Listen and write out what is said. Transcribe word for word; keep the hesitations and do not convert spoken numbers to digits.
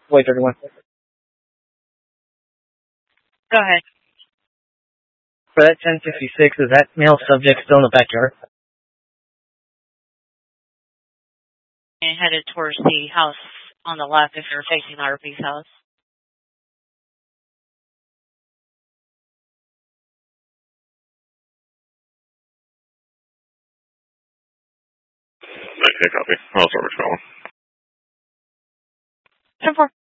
Wait, thirty-one. Go ahead. For that ten fifty-six, is that male subject still in the backyard? And headed towards the house on the left if you're facing R P's house. Okay, copy. I'll start with Colin. ten four.